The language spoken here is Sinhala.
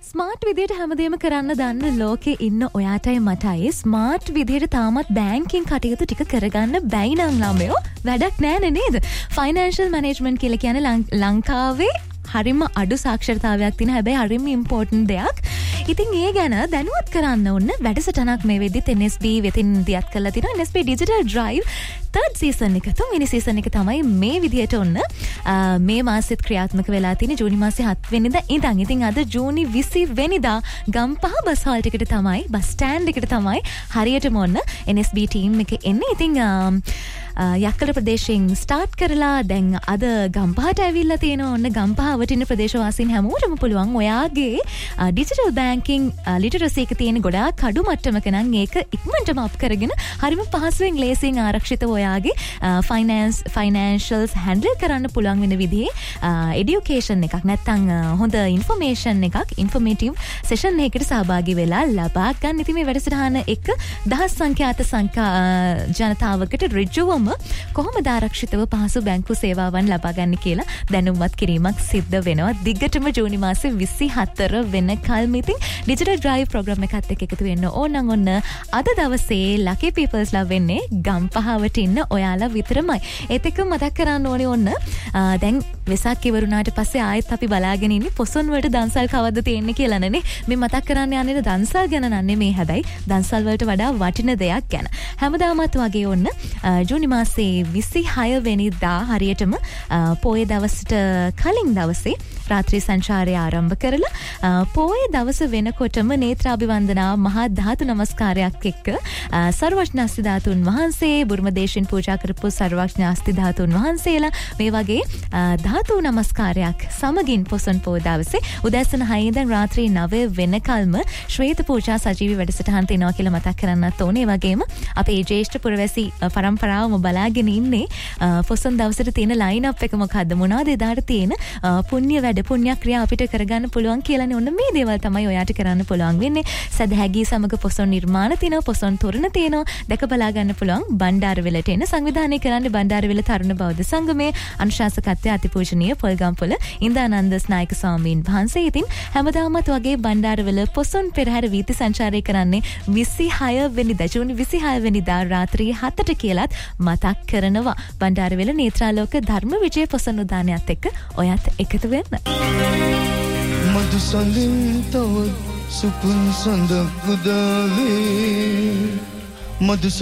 ස්මාර්ට් විදියට හැමදේම කරන්න දන්න ලෝකේ ඉන්න ඔයාටයි මටයි ස්මාර්ට් විදියට තාමත් බැංකින් කටයුතු ටික කරගන්න බැයි නම් ළමයෝ වැඩක් නෑනේ නේද? ෆයිනෑන්ෂල් මැනේජ්මන්ට් කියලා කියන්නේ ලංකාවේ හරිම අඩු සාක්ෂරතාවයක් තියෙන හැබැයි හරිම ඉම්පෝටන්ට් දෙයක්. ඉතින් ඒ ගැන දැනුවත් කරන්න ඕන වැඩසටහනක් මේ වෙද්දිත් NSB වෙතින් දියත් කරලා තියෙනවා. NSB Digital Drive third season එක තුන්වෙනි season එක තමයි මේ විදියට ඔන්න මේ මාසෙත් ක්‍රියාත්මක වෙලා තියෙන්නේ ජූනි මාසේ 7 වෙනිදා ඉඳන්. ඉතින් අද ජූනි 20 වෙනිදා ගම්පහ බස් හෝල් එකට තමයි බස් ස්ටෑන්ඩ් එකට තමයි හරියටම ඔන්න NSB ටීම් එක එන්නේ. ඉතින් යක්කල ප්‍රදේශයෙන් ස්ටාර්ට් කරලා දැන් අද ගම්පහට ඇවිල්ලා තියෙනවා. ඔන්න ගම්පහ වටින ප්‍රදේශවාසීන් හැමෝටම පුළුවන් ඔයාගේ ඩිජිටල් බැංකින් ලිටරසි එක තියෙන ගොඩාක් අඩු මට්ටමක නම් ඒක ඉක්මනටම අප් කරගෙන හරිම පහසුවෙන් ලේසියෙන් ආරක්ෂිතව ඔයාගේ ෆයිනෑන්ෂල්ස් හැන්ඩල් කරන්න පුළුවන් වෙන විදිහේ එඩියුකේෂන් එකක් නැත්නම් හොඳ ඉන්ෆර්මේෂන් එකක් ඉන්ෆර්මේටිව් සෙෂන් එකකට සහභාගී වෙලා ලබා ගන්න. ඉතින් මේ වැඩසටහන එක දහස් සංඛ්‍යාත ජනතාවකට ඍජුවම කොහොමද ආරක්ෂිතව පහසු බැංකු සේවාවන් ලබා ගන්න කියලා දැනුම්වත් කිරීමක් සිද්ධ වෙනවා. දිගටම ජූනි මාසේ 24 වෙනකල් ඉතින් ඩිජිටල් ඩ්‍රයිව් ප්‍රෝග්‍රෑම් එකත් එක්ක එකතු වෙන්න ඕනනම් ඔන්න අද දවසේ ලකී පීපල්ස්ලා වෙන්නේ ගම්පහවට ඉන්න ඔයාලා විතරමයි. ඒත් එක්ක මතක් කරන්න ඕනේ ඔන්න දැන් වෙසක් ඉවරුණාට පස්සේ ආයෙත් අපි බලාගෙන ඉන්නේ පොසොන් වලට දන්සල් කවද්ද තියෙන්නේ කියලා නේ. මේ මතක් කරන්න යන්නේ දන්සල් ගැන නන්නේ මේ හැබැයි දන්සල් වලට වඩා වටින දෙයක් ගැන. හැමදාමත් වගේ ඔන්න ජූනි මාසේ 26 වෙනිදා හරියටම පොයේ දවසට කලින් දවසේ රාත්‍රී සංචාරය ආරම්භ කරලා පොයේ දවස වෙනකොටම නේත්‍රාභිවන්දනා මහා ධාතු නමස්කාරයක් එක්ක සර්වඥාස්ති ධාතුන් වහන්සේ බුරුම දේශින් පූජා කරපු සර්වඥාස්ති ධාතුන් වහන්සේලා මේ වගේ ධාතු නමස්කාරයක් සමගින් පොසොන් පොය දවසේ උදෑසන 6 ඉඳන් රාත්‍රී 9 වෙනකල්ම ශ්වේත පූජා සජීවී වැඩසටහන් තියෙනවා කියලා මතක් කරන්නත් ඕනේ. ඒ වගේම අපේ ජේෂ්ඨ පුරවැසි පරම්පරාවම බලාගෙන ඉන්නේ පොසොන් දවසට තියෙන ලයින් අප් එක මොකද්ද මොනවද එදාට තියෙන පුණ්‍ය වැඩ පුණ්‍ය ක්‍රියා අපිට කරගන්න පුළුවන් කියලානේ. ඔන්න මේ දේවල් තමයි ඔයාට කරන්න පුළුවන් වෙන්නේ. සදහැගී සමග පොසොන් නිර්මාණ තියෙනවා, පොසොන් තොරණ තියෙනවා. දැක බලා ගන්න පුළුවන් බණ්ඩාරවෙලට එන සංවිධානය කරන්නේ බණ්ඩාරවෙල තරුණ බෞද්ධ සංගමයේ අනුශාසකත්වයේ අතිපූජනීය පොල්ගම්පොළ ඉන්දානන්ද ස්නායක ස්වාමීන් වහන්සේ. ඉතින් හැමදාමත් වගේ බණ්ඩාරවෙල පොසොන් පෙරහැර වීථි සංචාරය කරන්නේ 26 වෙනිදා ජූනි 26 වෙනිදා රාත්‍රී 7ට කියලාත් මතක් කරනවා. බණ්ඩාරවෙල නේත්‍රාලෝක ධර්ම විජය පොසොන් උදානයත් එක්ක ඔයත් එකතු වෙන්න. මధు සඳින් තව සුකුන් සඳ කුදාවේ මధు